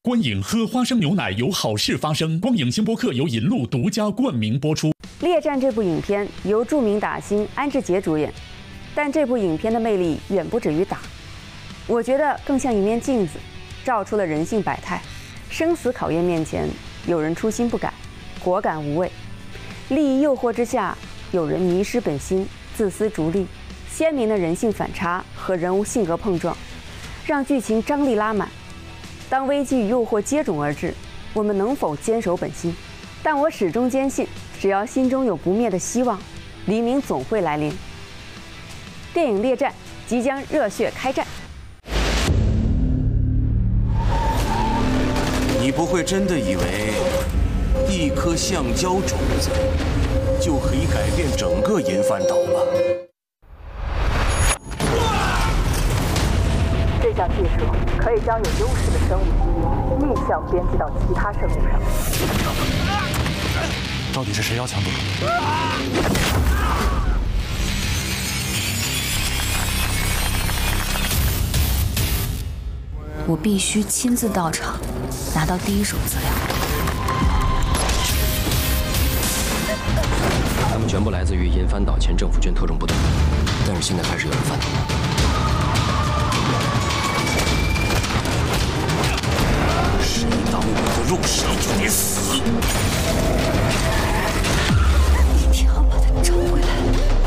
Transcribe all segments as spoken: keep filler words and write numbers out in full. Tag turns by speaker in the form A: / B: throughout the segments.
A: 观影喝花生牛奶有好事发生。光影星播客由银鹿独家冠名播出。《
B: 列战》这部影片由著名打星安志杰主演，但这部影片的魅力远不止于打，我觉得更像一面镜子，照出了人性百态。生死考验面前，有人初心不改，果敢无畏；利益诱惑之下，有人迷失本心，自私逐利。鲜明的人性反差和人物性格碰撞，让剧情张力拉满。当危机与诱惑接踵而至，我们能否坚守本心？但我始终坚信，只要心中有不灭的希望，黎明总会来临。电影《列战》即将热血开战。
C: 你不会真的以为一颗橡胶种子就可以改变整个银帆岛吧？
D: 这项技术可以将有优势的生物基因逆向编辑到其他生物上。
E: 到底是谁要抢夺？
F: 我必须亲自到场，拿到第一手资料。
G: 他们全部来自于银帆岛前政府军特种部队，但是现在还是有人反动了。
C: 谁挡我的肉，谁就得死！
F: 一定要把他找回来。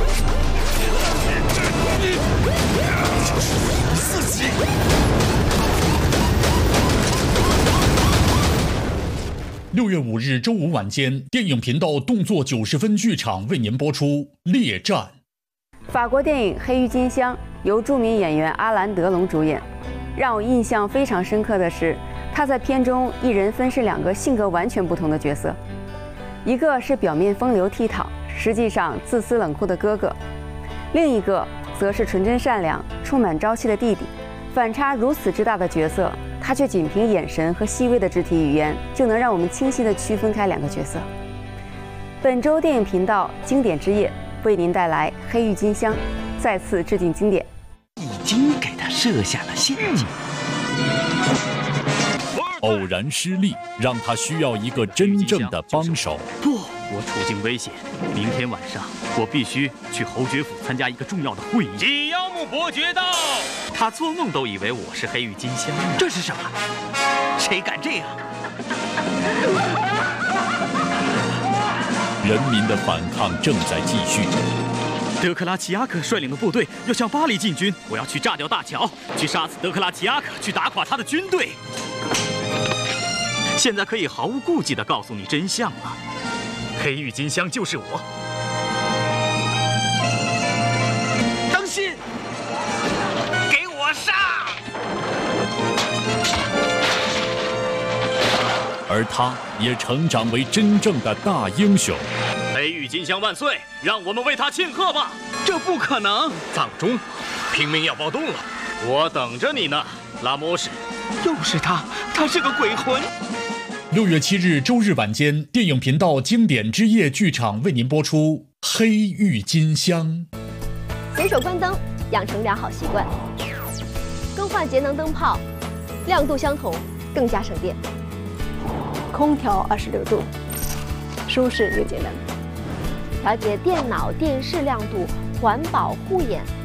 C: 就是我自己。
A: 六月五日周五晚间，电影频道动作九十分剧场为您播出《列战》。
B: 法国电影《黑郁金香》由著名演员阿兰·德龙主演。让我印象非常深刻的是，他在片中一人分饰两个性格完全不同的角色，一个是表面风流倜傥，实际上自私冷酷的哥哥，另一个则是纯真善良、充满朝气的弟弟。反差如此之大的角色，他却仅凭眼神和细微的肢体语言，就能让我们清晰地区分开两个角色。本周电影频道经典之夜为您带来《黑郁金香》，再次致敬经典。
H: 已经给他设下了陷阱。
A: 偶然失利，让他需要一个真正的帮手。
I: 不，我处境危险。明天晚上，我必须去侯爵府参加一个重要的会议。
J: 几妖木伯爵到，
I: 他做梦都以为我是黑郁金香。
H: 这是什么？谁敢这样？
A: 人民的反抗正在继续。
I: 德克拉齐亚克率领的部队要向巴黎进军，我要去炸掉大桥，去杀死德克拉齐亚克，去打垮他的军队。现在可以毫无顾忌地告诉你真相了，黑郁金香就是我。
H: 当心，给我杀！
A: 而他也成长为真正的大英雄。
I: 黑郁金香万岁！让我们为他庆贺吧！
H: 这不可能！
J: 藏中，平民要暴动了，
I: 我等着你呢，拉莫什。
H: 又是他，他是个鬼魂。
A: 六月七日周日晚间，电影频道经典之夜剧场为您播出《黑郁金香》。
K: 随手关灯，养成良好习惯。更换节能灯泡，亮度相同，更加省电。
D: 空调二十六度，舒适又节能。
K: 调节电脑、电视亮度，环保护眼，